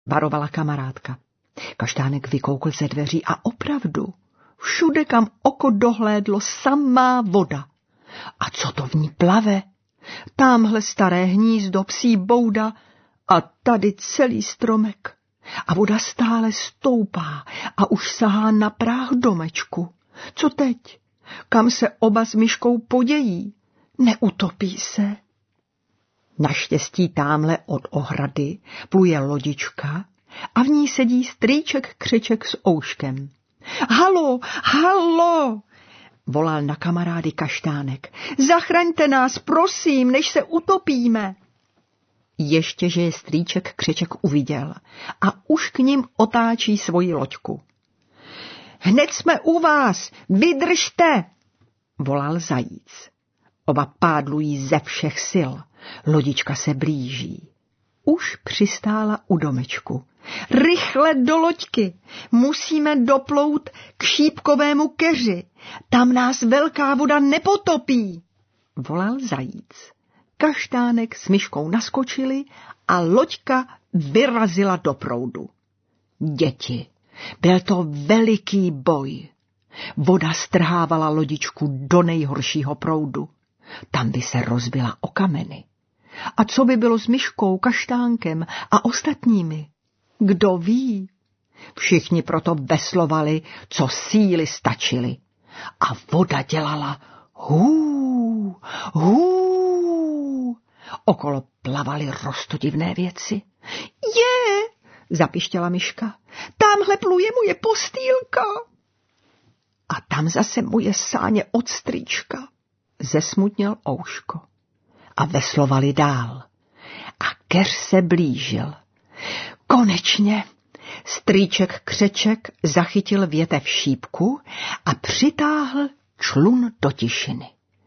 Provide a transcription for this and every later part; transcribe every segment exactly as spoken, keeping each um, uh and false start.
varovala kamarádka. Kaštánek vykoukl ze dveří a opravdu, všude, kam oko dohlédlo, samá voda. A co to v ní plave? Támhle staré hnízdo, psí bouda a tady celý stromek. A voda stále stoupá a už sahá na práh domečku. Co teď? Kam se oba s myškou podějí? Neutopí se? Naštěstí támhle od ohrady pluje lodička a v ní sedí strýček Křeček s ouškem. Halo, halo, volal na kamarády Kaštánek. Zachraňte nás, prosím, než se utopíme. Ještě, že je strýček Křeček uviděl a už k nim otáčí svoji loďku. Hned jsme u vás, vydržte, volal Zajíc. Oba pádlují ze všech sil. Lodička se blíží. Už přistála u domečku. Rychle do loďky, musíme doplout k šípkovému keři. Tam nás velká voda nepotopí, volal Zajíc. Kaštánek s myškou naskočili a loďka vyrazila do proudu. Děti, byl to veliký boj. Voda strhávala lodičku do nejhoršího proudu. Tam by se rozbila o kameny. A co by bylo s myškou, Kaštánkem a ostatními? Kdo ví? Všichni proto veslovali, co síly stačily. A voda dělala hů, hů. Okolo plavaly roztodivné věci. Je, zapištěla myška, tamhle pluje moje postýlka. A tam zase moje sáně od strýčka, zesmutněl Ouško. A veslovali dál. A keř se blížil. Konečně strýček Křeček zachytil větev šípku a přitáhl člun do tišiny.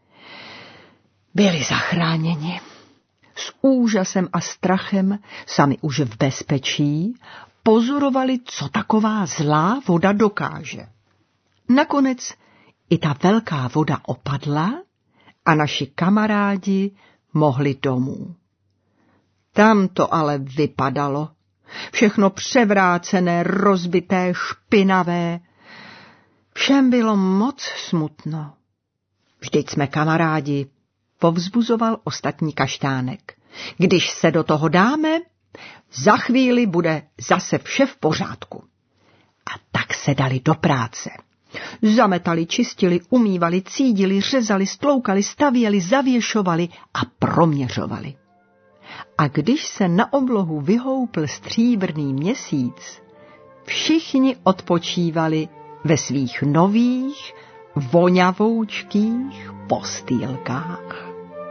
Byli zachráněni. S úžasem a strachem, sami už v bezpečí, pozorovali, co taková zlá voda dokáže. Nakonec i ta velká voda opadla a naši kamarádi mohli domů. Tam to ale vypadalo. Všechno převrácené, rozbité, špinavé. Všem bylo moc smutno. Vždyť jsme kamarádi, povzbuzoval ostatní Kaštánek. Když se do toho dáme, za chvíli bude zase vše v pořádku. A tak se dali do práce. Zametali, čistili, umývali, cídili, řezali, stloukali, stavěli, zavěšovali a proměřovali. A když se na oblohu vyhoupl stříbrný měsíc, všichni odpočívali ve svých nových, voňavoučkých postýlkách.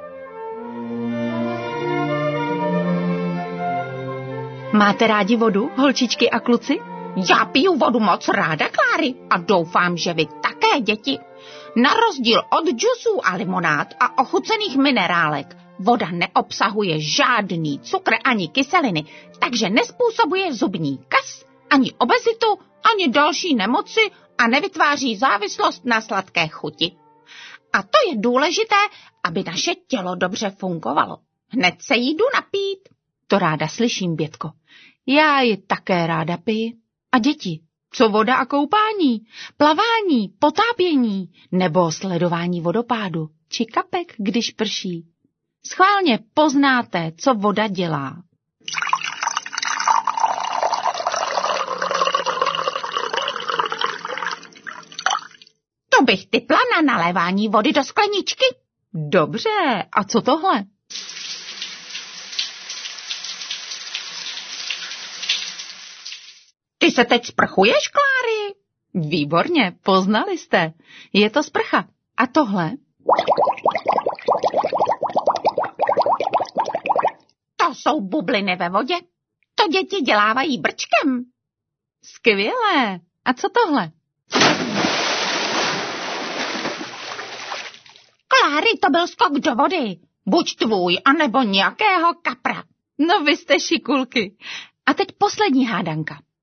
Máte rádi vodu, holčičky a kluci? Já piju vodu moc ráda, Kláry, a doufám, že vy také, děti. Na rozdíl od džusů a limonád a ochucených minerálek, voda neobsahuje žádný cukr ani kyseliny, takže nespůsobuje zubní kas, ani obezitu, ani další nemoci a nevytváří závislost na sladké chuti. A to je důležité, aby naše tělo dobře fungovalo. Hned se jí jdu napít. To ráda slyším, Bětko. Já ji také ráda piji. A děti, co voda a koupání, plavání, potápění nebo sledování vodopádu či kapek, když prší? Schválně poznáte, co voda dělá. To bych tipla na nalévání vody do skleničky. Dobře, a co tohle? Ty se teď sprchuješ, Kláry? Výborně, poznali jste. Je to sprcha. A tohle? To jsou bubliny ve vodě. To děti dělávají brčkem. Skvělé. A co tohle? Kláry, to byl skok do vody. Buď tvůj, anebo nějakého kapra. No vy jste šikulky. A teď poslední hádanka.